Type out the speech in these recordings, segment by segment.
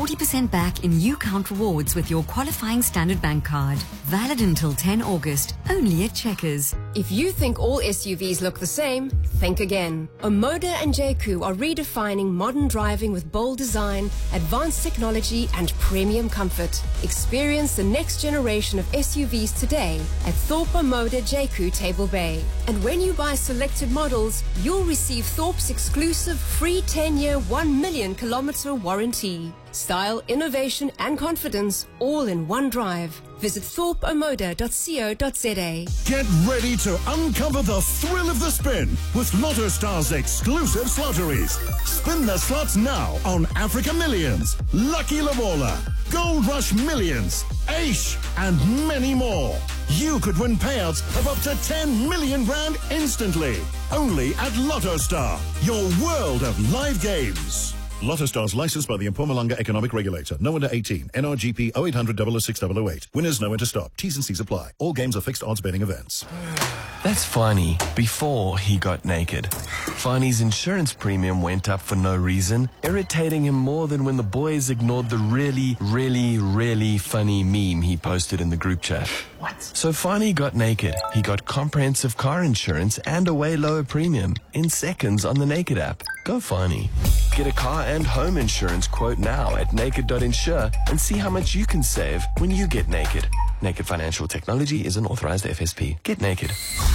40% back in UCount rewards with your qualifying Standard Bank card. Valid until 10 August, only at Checkers. If you think all SUVs look the same, think again. Omoda and JQ are redefining modern driving with bold design, advanced technology and premium comfort. Experience the next generation of SUVs today at Thorpe Omoda JQ Table Bay. And when you buy selected models, you'll receive Thorpe's exclusive free 10-year, 1 million kilometer warranty. Style, innovation and confidence all in one drive. Visit thorpeomoda.co.za. Get ready to uncover the thrill of the spin with Lotto Star's exclusive slotteries. Spin the slots now on Africa Millions, Lucky Lavola, Gold Rush Millions, Aish, and many more. You could win payouts of up to 10 million rand instantly. Only at Lotto Star, your world of live games. Lotto Stars licensed by the Mpumalanga Economic Regulator. No under 18. NRGP 0800 006 008. Winners know when to stop. T's and C's apply. All games are fixed odds betting events. That's Fani before he got naked. Fani's insurance premium went up for no reason, irritating him more than when the boys ignored the really funny meme he posted in the group chat. What? So Fani got naked. He got comprehensive car insurance and a way lower premium in seconds on the Naked app. Go Fani. Get a car and home insurance quote now at naked.insure and see how much you can save when you get naked. Naked Financial Technology is an authorized FSP. Get naked.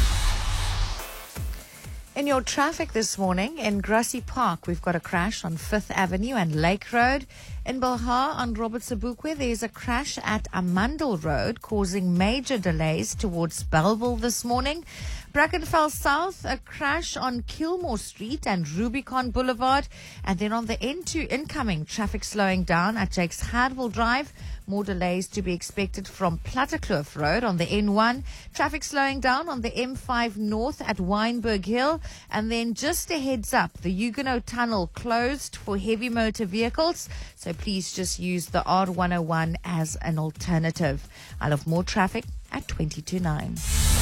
In your traffic this morning, in Grassy Park, we've got a crash on 5th Avenue and Lake Road. In Bilha on Robert Sobukwe, there's a crash at Amandel Road, causing major delays towards Belleville this morning. Brackenfell South, a crash on Kilmore Street and Rubicon Boulevard. And then on the N2 incoming, traffic slowing down at Jakes Hardwell Drive. More delays to be expected from Plattekloof Road on the N1. Traffic slowing down on the M5 North at Wynberg Hill. And then just a heads up, the Huguenot Tunnel closed for heavy motor vehicles. So please just use the R101 as an alternative. I'll have more traffic at 22:09.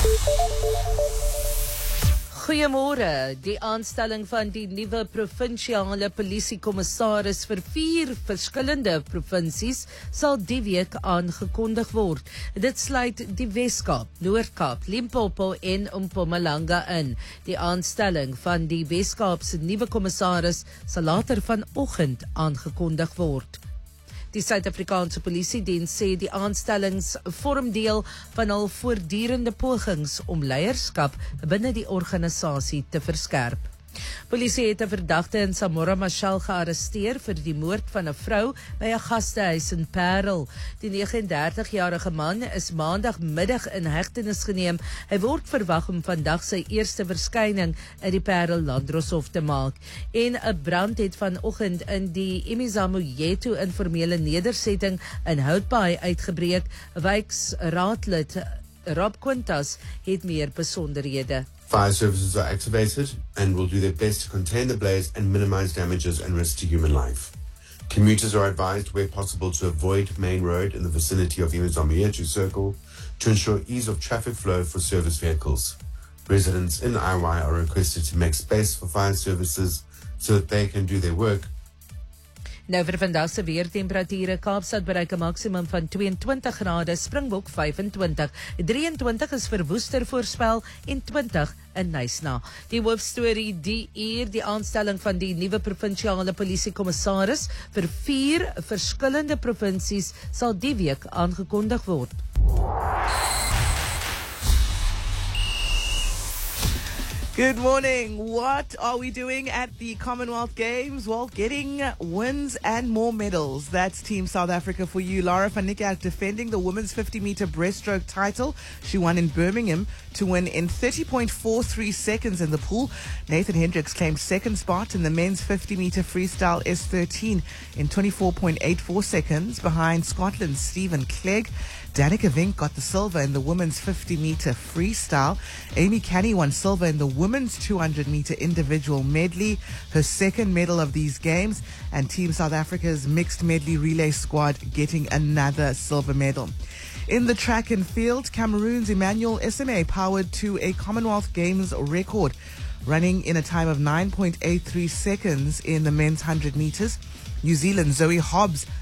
Goeiemôre. Die aanstelling van die nuwe provinsiale polisiekommissaris vir 4 verskillende provinsies sal die week aangekondig word. Dit sluit die Wes-Kaap, Noord-Kaap, Limpopo en Mpumalanga in. Die aanstelling van die Wes-Kaap se nuwe kommissaris sal later vanoggend aangekondig word. Die Suid-Afrikaanse Polisiediens sê die aanstellings vorm deel van hul voortdurende pogings om leierskap binne die organisasie te verskerp. Polisie het 'n verdagte in Samora Machel gearresteer vir die moord van 'n vrou by 'n gastehuis in Parel. Die 39-jarige man is maandagmiddag in hegtenis geneem. Hy word verwag om vandag sy eerste verskyning in die Parel Landdroshof te maak. En 'n brand het vanoggend in die Imizamo Yetu informele nedersetting in Houtbaai uitgebreek. Wijksraadlid Rob Quintas het meer besonderhede. Fire services are activated and will do their best to contain the blaze and minimize damages and risk to human life. Commuters are advised where possible to avoid Main Road in the vicinity of Imizamo Circle to ensure ease of traffic flow for service vehicles. Residents in IY are requested to make space for fire services so that they can do their work. Nou vir vandag se weertemperature, Kaapstad bereik 'n maksimum van 22 grade, Springbok 25, 23 is vir Woester voorspel en 20 in Knysna. Die hoofstorie die uur, die aanstelling van die nuwe provinsiale polisiekommissaris vir 4 verskillende provinsies sal die week aangekondig word. Good morning. What are we doing at the Commonwealth Games? Well, getting wins and more medals. That's Team South Africa for you. Lara van Niekerk defending the women's 50-meter breaststroke title. She won in Birmingham to win in 30.43 seconds in the pool. Nathan Hendricks claimed second spot in the men's 50-meter freestyle S13 in 24.84 seconds behind Scotland's Stephen Clegg. Danica Vink got the silver in the women's 50-meter freestyle. Amy Canny won silver in the women's 200-meter individual medley, her second medal of these games, and Team South Africa's mixed medley relay squad getting another silver medal. In the track and field, Cameroon's Emmanuel SMA powered to a Commonwealth Games record, running in a time of 9.83 seconds in the men's 100 meters. New Zealand's Zoe Hobbs